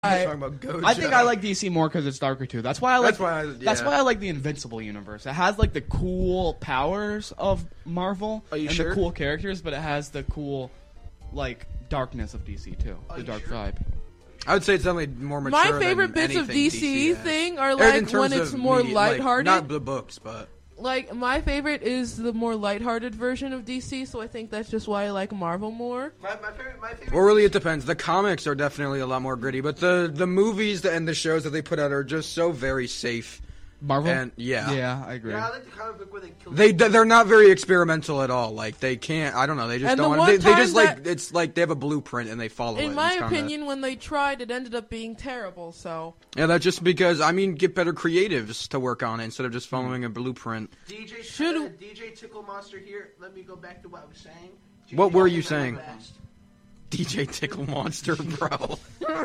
talking about Gojo. I think I like DC more because it's darker too. That's why I like. That's why I like the Invincible universe. It has like the cool powers of Marvel and the cool characters, but it has the cool like darkness of DC too. The dark vibe. I would say it's definitely more mature. My favorite than bits of DC thing are like when it's more lighthearted. Not the books, but like my favorite is the more lighthearted version of DC. So I think that's just why I like Marvel more. My favorite. Well, really, it depends. The comics are definitely a lot more gritty, but the movies and the shows that they put out are just so very safe. Marvel? And yeah, I agree. Yeah, I like the comic book where they kill. They're not very experimental at all. Like they can't. I don't know. They just don't want. They just like it's like they have a blueprint and they follow it. In my opinion, when they tried, it ended up being terrible. So yeah, that's just because get better creatives to work on it instead of just following a blueprint. DJ Tickle Monster here. Let me go back to what I was saying. What were you saying? DJ Tickle Monster, bro.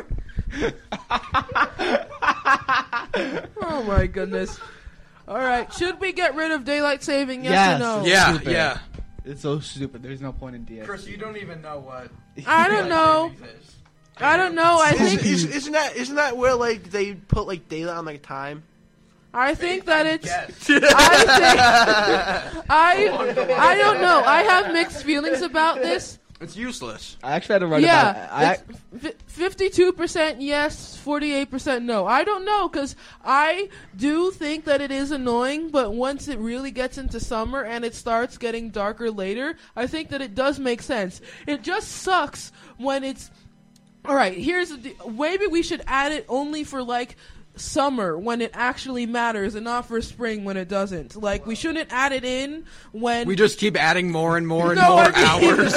Oh my goodness. Alright, should we get rid of daylight saving, yes or no? Yeah, stupid. Yeah. It's so stupid. There's no point in DS. Chris, you don't even know what. I don't know. I don't know. I think isn't that where like they put like daylight on like time? I think that it's. I don't know. I have mixed feelings about this. It's useless. I actually had to write about it. 52% yes, 48% no. I don't know, because I do think that it is annoying, but once it really gets into summer and it starts getting darker later, I think that it does make sense. It just sucks when it's... Alright, maybe we should add it only for, like, summer when it actually matters and not for spring when it doesn't. Like, we shouldn't add it in when... We just keep adding more and more and more hours.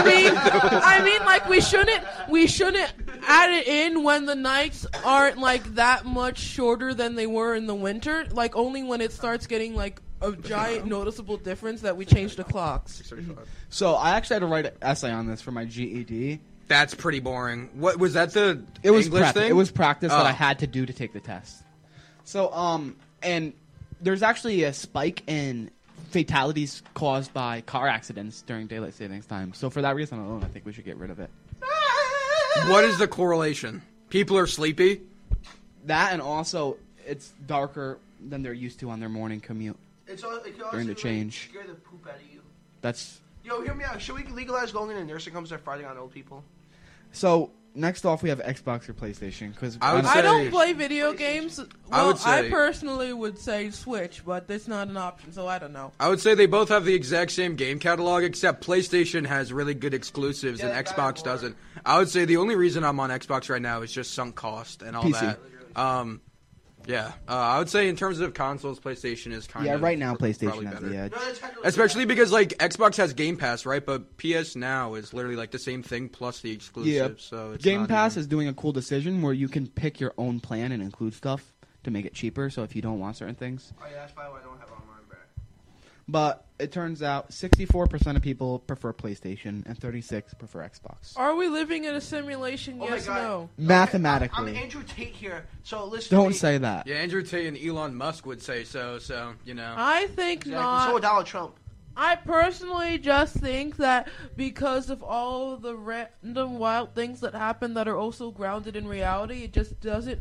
I mean, like, we shouldn't add it in when the nights aren't, like, that much shorter than they were in the winter. Like, only when it starts getting, like, a giant noticeable difference that we change the clocks. So, I actually had to write an essay on this for my GED. That's pretty boring. What was that? It was English thing? It was practice that I had to do to take the test. So, and there's actually a spike in fatalities caused by car accidents during daylight savings time. So, for that reason alone, I think we should get rid of it. What is the correlation? People are sleepy? That, and also it's darker than they're used to on their morning commute. It can during the change. Scare the poop out of you. That's. Yo, hear me out. Should we legalize going in a nursing home and start fighting on old people? So, next off, we have Xbox or PlayStation. Because I don't play video games. Well, I personally would say Switch, but that's not an option, so I don't know. I would say they both have the exact same game catalog, except PlayStation has really good exclusives and Xbox doesn't. I would say the only reason I'm on Xbox right now is just sunk cost and all PC. that. Yeah, I would say in terms of consoles, PlayStation is kind of right now PlayStation has the edge. Especially because like Xbox has Game Pass, right? But PS Now is literally like the same thing plus the exclusive. Yeah. So it's Game Pass is doing a cool decision where you can pick your own plan and include stuff to make it cheaper. So if you don't want certain things. Oh yeah, that's probably why I don't have online back. But it turns out 64% of people prefer PlayStation and 36% prefer Xbox. Are we living in a simulation? Yes, no. Mathematically. I'm Andrew Tate here, so listen. Don't say that. Yeah, Andrew Tate and Elon Musk would say so. So you know. I think not. So would Donald Trump. I personally just think that because of all the random wild things that happen that are also grounded in reality, it just doesn't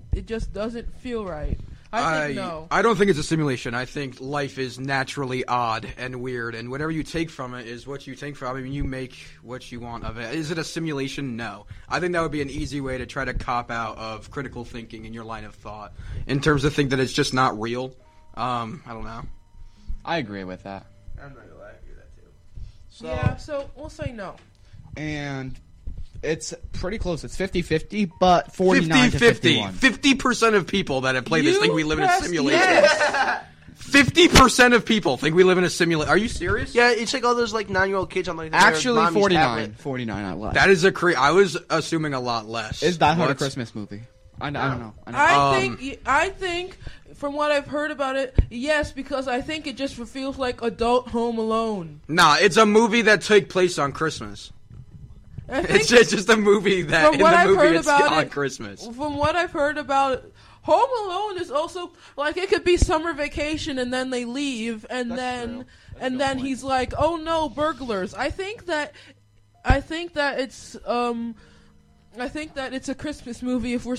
feel right. I think no. I don't think it's a simulation. I think life is naturally odd and weird, and whatever you take from it is what you take from it. I mean, you make what you want of it. Is it a simulation? No. I think that would be an easy way to try to cop out of critical thinking in your line of thought, in terms of think that it's just not real. I don't know. I agree with that. I'm not gonna lie, I agree with that too. So, yeah, so we'll say no. And it's pretty close. It's 50-50, but 49 to 51. 50% of people that have played this think we live in a simulation. Yes. 50% of people think we live in a simulation. Are you serious? Yeah, it's like all those like 9-year-old kids on like actually 49. 49, I lied. That is I was assuming a lot less. Is Die Hard a Christmas movie? I don't know. I think from what I've heard about it, yes, because I think it just feels like adult Home Alone. Nah, it's a movie that takes place on Christmas. It's just a movie that in the movie it's on Christmas. From what I've heard about it, Home Alone is also like it could be summer vacation and then they leave and then he's like, oh no, burglars. I think that it's a Christmas movie if we're